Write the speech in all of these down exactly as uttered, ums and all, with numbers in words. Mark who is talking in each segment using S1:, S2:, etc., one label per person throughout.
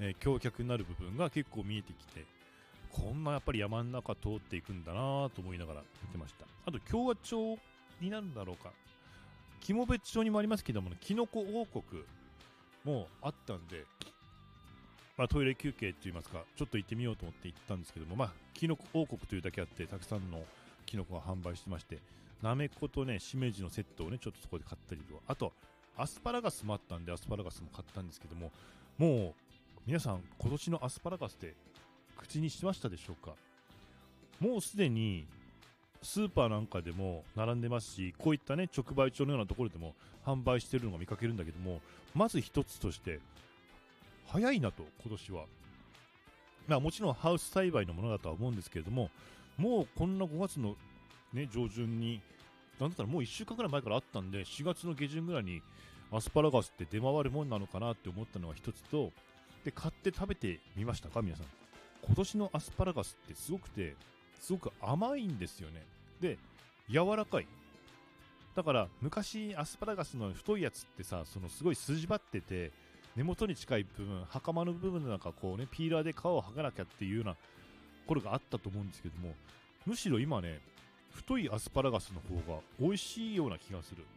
S1: えー、橋脚になる部分が結構見えてきて、こんなやっぱり山の中通っていくんだなと思いながら見てました。あと共和町になるんだろうか、肝別町にもありますけども、ね、キノコ王国もあったんで、まあ、トイレ休憩といいますか、ちょっと行ってみようと思って行ったんですけども、まあ、キノコ王国というだけあってたくさんのキノコが販売してまして、なめことねしめじのセットをねちょっとそこで買ったりとか、あとアスパラガスもあったんでアスパラガスも買ったんですけども、もう皆さん今年のアスパラガスって口にしましたでしょうか。もうすでにスーパーなんかでも並んでますし、こういったね直売所のようなところでも販売してるのが見かけるんだけども、まず一つとして早いなと、今年は。まあもちろんハウス栽培のものだとは思うんですけれども、もうこんなごがつの、ね、上旬に、なんだったらもういっしゅうかんぐらい前からあったんで、しがつの下旬ぐらいにアスパラガスって出回るもんなのかなって思ったのが一つと、で買って食べてみましたか皆さん。今年のアスパラガスってすごくて、すごく甘いんですよね。で柔らかい。だから昔アスパラガスの太いやつってさ、そのすごい筋張ってて根元に近い部分、袴の部分なんかこうねピーラーで皮を剥がなきゃっていうようなころがあったと思うんですけども、むしろ今ね太いアスパラガスの方が美味しいような気がする。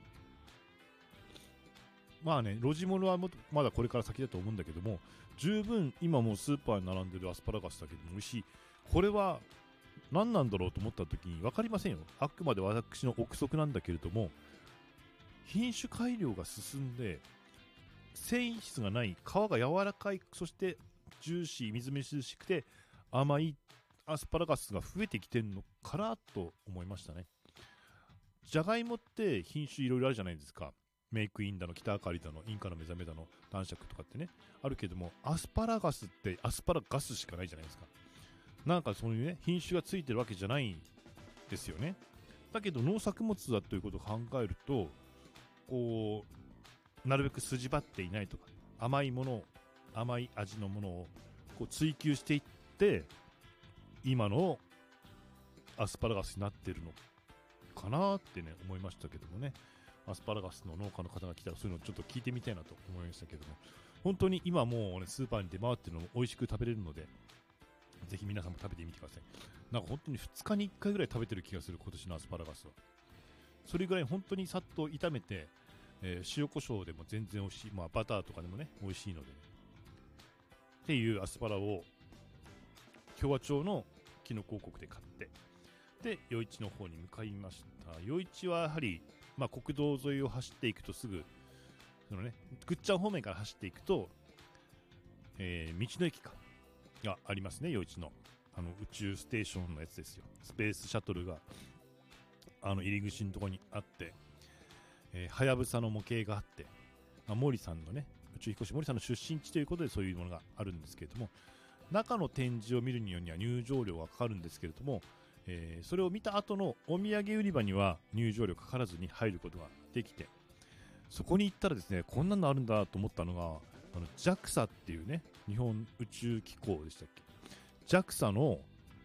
S1: まあね、露地物はもまだこれから先だと思うんだけども、十分今もうスーパーに並んでるアスパラガスだけども美味しい。これは何なんだろうと思った時に分かりませんよ。あくまで私の憶測なんだけれども、品種改良が進んで繊維質がない、皮が柔らかい、そしてジューシー、みずみずしくて甘いアスパラガスが増えてきてるのかなと思いましたね。じゃがいもって品種いろいろあるじゃないですか。メイクインだの、北あかりだの、インカの目覚めだの、男爵とかってねあるけども、アスパラガスってアスパラガスしかないじゃないですか。なんかそういうね品種がついてるわけじゃないんですよね。だけど農作物だということを考えると、こうなるべく筋張っていないとか、甘いものを、甘い味のものをこう追求していって今のアスパラガスになってるのかなってね思いましたけどもね。アスパラガスの農家の方が来たらそういうのをちょっと聞いてみたいなと思いましたけども、本当に今もう、ね、スーパーに出回ってるのも美味しく食べれるので、ぜひ皆さんも食べてみてください。なんか本当にふつかにいっかいぐらい食べてる気がする、今年のアスパラガスは。それぐらい本当にさっと炒めて、えー、塩コショウでも全然美味しい、まあ、バターとかでもね美味しいので、ね、っていうアスパラを共和町のキノコ王国で買って、で余市の方に向かいました。余市はやはり、まあ、国道沿いを走っていくとすぐそのねぐっちゃん方面から走っていくと、えー、道の駅かがありますね。余市のあの宇宙ステーションのやつですよ。スペースシャトルがあの入り口のところにあって、はやぶさの模型があって、まあ、森さんのね宇宙飛行士森さんの出身地ということでそういうものがあるんですけれども、中の展示を見るには入場料がかかるんですけれども、えー、それを見た後のお土産売り場には入場料かからずに入ることができて、そこに行ったらですね、こんなのあるんだと思ったのが、あの ジャクサ っていうね日本宇宙機構でしたっけ、 ジャクサ の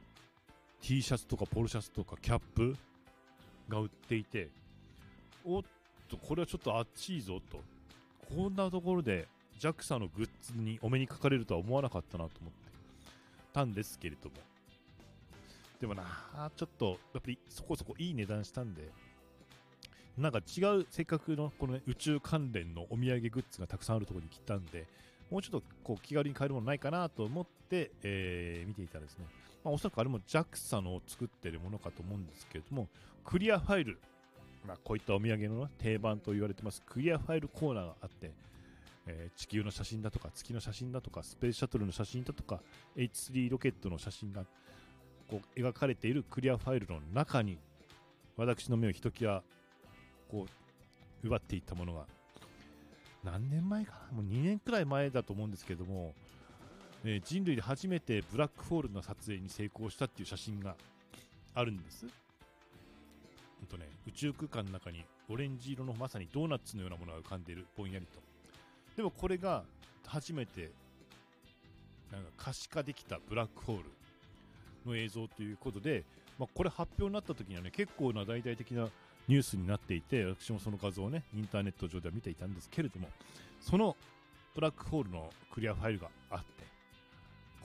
S1: T シャツとかポロシャツとかキャップが売っていて、おっとこれはちょっと熱いぞと、こんなところで ジャクサ のグッズにお目にかかれるとは思わなかったなと思ってたんですけれども、でもなちょっとやっぱりそこそこいい値段したんで、なんか違う、せっかくのこの、ね、宇宙関連のお土産グッズがたくさんあるところに来たんで、もうちょっとこう気軽に買えるものないかなと思って、えー、見ていたらですね、まあ、おそらくあれも ジャクサ の作っているものかと思うんですけれども、クリアファイル、まあ、こういったお土産の定番と言われてますクリアファイルコーナーがあって、えー、地球の写真だとか月の写真だとかスペースシャトルの写真だとか エイチスリー ロケットの写真がこう描かれているクリアファイルの中に、私の目をひときわこう奪っていったものが、何年前かな、もうにねんくらい前だと思うんですけども、えー、人類で初めてブラックホールの撮影に成功したっていう写真があるんです。ほんとね、宇宙空間の中にオレンジ色のまさにドーナツのようなものが浮かんでいる、ぼんやりと。でもこれが初めてなんか可視化できたブラックホールの映像ということで、まあ、これ発表になった時にはね結構な大々的なニュースになっていて、私もその画像をねインターネット上では見ていたんですけれども、そのブラックホールのクリアファイルがあって、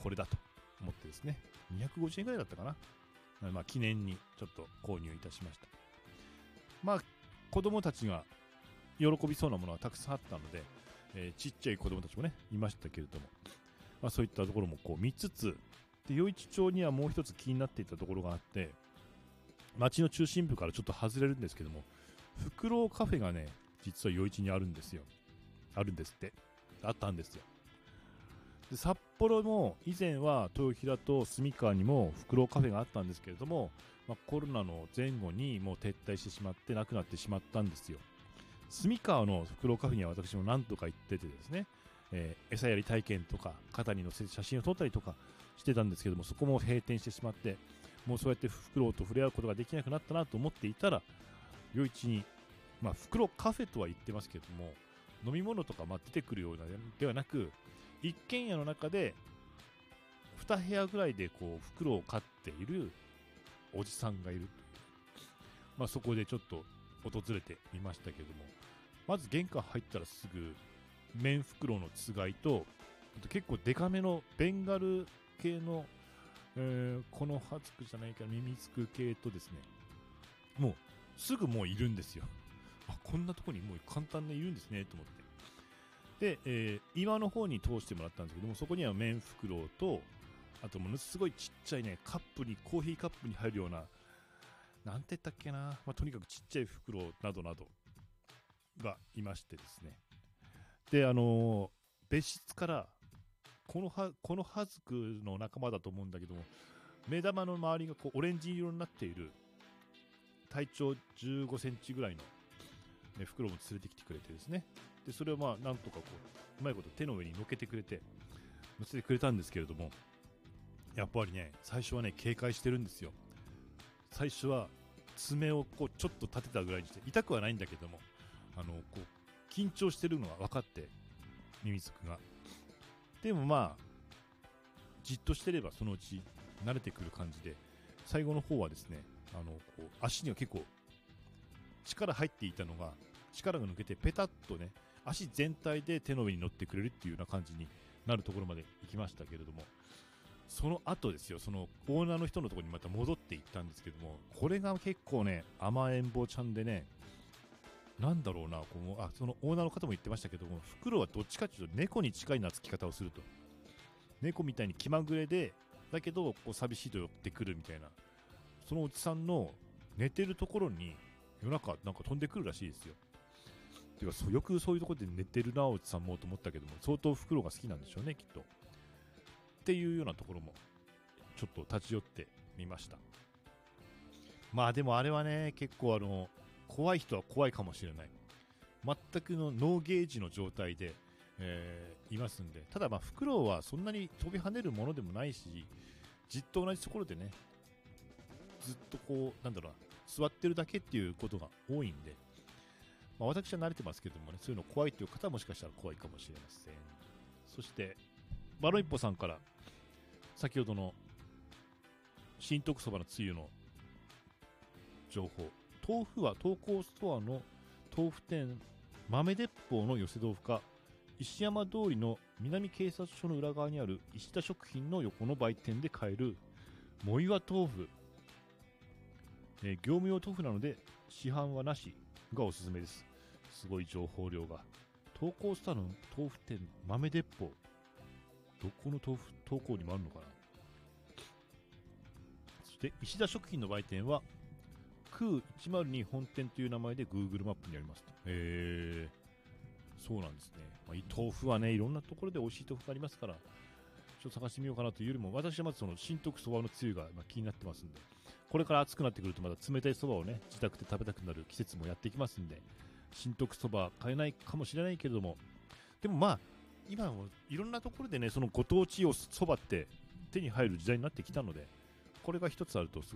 S1: これだと思ってですね、にひゃくごじゅうえんぐらいだったかな、まあ、記念にちょっと購入いたしました。まあ子供たちが喜びそうなものはたくさんあったので、えー、ちっちゃい子供たちもねいましたけれども、まあ、そういったところもこう見つつで、余市町にはもう一つ気になっていたところがあって、町の中心部からちょっと外れるんですけども、フクロウカフェがね実は余市にあるんですよ。あるんですって。あったんですよ。で札幌も以前は豊平と住川にもフクロウカフェがあったんですけれども、まあ、コロナの前後にもう撤退してしまってなくなってしまったんですよ。住川のフクロウカフェには私も何とか行っててですね、えー、餌やり体験とか肩に乗せて写真を撮ったりとかしてたんですけども、そこも閉店してしまって、もうそうやってフクロウと触れ合うことができなくなったなと思っていたら、余市に、まあ、フクロウカフェとは言ってますけども、飲み物とかまあ出てくるようなではなく、一軒家の中でに部屋ぐらいでこうフクロウを飼っているおじさんがいるという、まあ、そこでちょっと訪れてみましたけども、まず玄関入ったらすぐメンフクロウのつがいと、あと結構デカめのベンガル系の、えー、このハツクじゃないからミミズク系とですね、もうすぐもういるんですよ。あ、こんなとこにもう簡単にいるんですねと思って、で、えー、岩の方に通してもらったんですけども、そこにはメンフクロウと、あとものすごいちっちゃいねカップにコーヒーカップに入るような、なんて言ったっけな、まあ、とにかくちっちゃいフクロウなどなどがいましてですね、であのー、別室からこのはこのハズクの仲間だと思うんだけども、目玉の周りがこうオレンジ色になっている体長じゅうごセンチぐらいの、ね、フクロウも連れてきてくれてですね、でそれをまあなんとかこううまいこと手の上に乗っけてくれて乗せてくれたんですけれども、やっぱりね最初はね警戒してるんですよ。最初は爪をこうちょっと立てたぐらいにして、痛くはないんだけども、あのこう緊張してるのが分かって、ミミズクがでもまあじっとしてればそのうち慣れてくる感じで、最後の方はですね、あのこう足には結構力入っていたのが力が抜けてペタッとね足全体で手の上に乗ってくれるっていうような感じになるところまで行きましたけれども、その後ですよ、そのオーナーの人のところにまた戻っていったんですけども、これが結構ね甘えん坊ちゃんでね、なんだろうな、こうあそのオーナーの方も言ってましたけども、フクロウはどっちかというと猫に近い懐き方をすると、猫みたいに気まぐれでだけどこう寂しいと寄ってくるみたいな、そのおじさんの寝てるところに夜中なんか飛んでくるらしいですよ。てかそよくそういうところで寝てるなおじさんもと思ったけども、相当フクロウが好きなんでしょうねきっと。っていうようなところもちょっと立ち寄ってみました。まあでもあれはね結構あの怖い人は怖いかもしれない、全くのノーゲージの状態で、えー、いますんで、ただまあフクロウはそんなに飛び跳ねるものでもないし、じっと同じところでねずっとこうなんだろうな座ってるだけっていうことが多いんで、まあ、私は慣れてますけどもね、そういうの怖いという方はもしかしたら怖いかもしれません。そしてバロイッポさんから先ほどの新徳そばのつゆの情報、豆腐は東高ストアの豆腐店豆鉄砲の寄せ豆腐か、石山通りの南警察署の裏側にある石田食品の横の売店で買えるも岩豆腐、えー、業務用豆腐なので市販はなしがおすすめです。すごい情報量が。東高ストアの豆腐店豆鉄砲、どこの豆腐投稿にもあるのかな。そして石田食品の売店は空いちまるに本店という名前で Google マップにありますと。へー、そうなんですね。まあ、豆腐はねいろんなところで美味しい豆腐がありますから、ちょっと探してみようかなというよりも、私はまずその新徳そばのつゆがまあ気になってますんで、これから暑くなってくるとまた冷たいそばをね自宅で食べたくなる季節もやってきますんで、新徳そば買えないかもしれないけれども、でもまあ今いろんなところでねそのご当地おそばって手に入る時代になってきたので、これが一つあるとす